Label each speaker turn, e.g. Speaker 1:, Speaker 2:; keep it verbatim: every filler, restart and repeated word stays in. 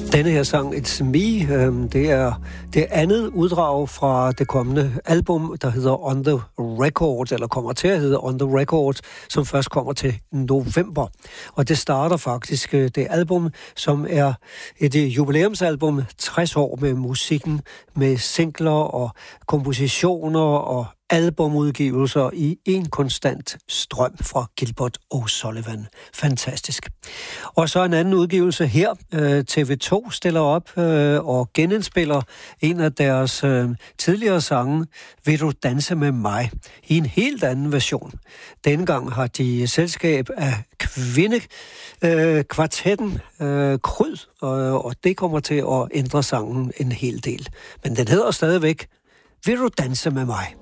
Speaker 1: Denne her sang, It's Me, øh, det er det andet uddrag fra det kommende album, der hedder On The Record, eller kommer til at hedde On The Record, som først kommer til november. Og det starter faktisk øh, det album, som er et jubilæumsalbum, tres år med musikken, med singler og kompositioner og albumudgivelser i en konstant strøm fra Gilbert O'Sullivan. Fantastisk. Og så en anden udgivelse her. T V to stiller op øh, og genindspiller en af deres øh, tidligere sange, Vil du danse med mig? I en helt anden version. Denne gang har de selskab af kvindekvartetten øh, Kryd, og, og det kommer til at ændre sangen en hel del. Men den hedder stadigvæk Vil du danse med mig?